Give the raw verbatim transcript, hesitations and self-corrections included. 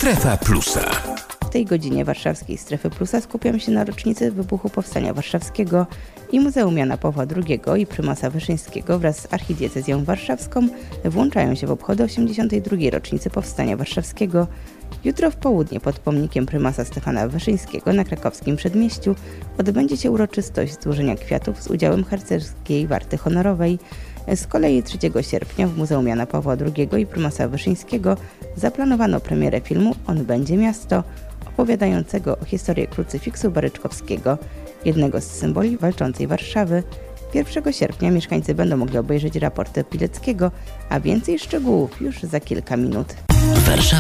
Strefa Plusa. W tej godzinie warszawskiej Strefy Plusa skupiam się na rocznicy wybuchu Powstania Warszawskiego i Muzeum Jana Pawła drugiego i prymasa Wyszyńskiego wraz z archidiecezją warszawską włączają się w obchody osiemdziesiątej drugiej rocznicy Powstania Warszawskiego. Jutro w południe pod pomnikiem prymasa Stefana Wyszyńskiego na krakowskim Przedmieściu odbędzie się uroczystość złożenia kwiatów z udziałem harcerskiej warty honorowej. Z kolei trzeciego sierpnia w Muzeum Jana Pawła drugiego i prymasa Wyszyńskiego zaplanowano premierę filmu On będzie miasto, opowiadającego o historii krucyfiksu baryczkowskiego, jednego z symboli walczącej Warszawy. pierwszego sierpnia mieszkańcy będą mogli obejrzeć raporty Pileckiego, a więcej szczegółów już za kilka minut.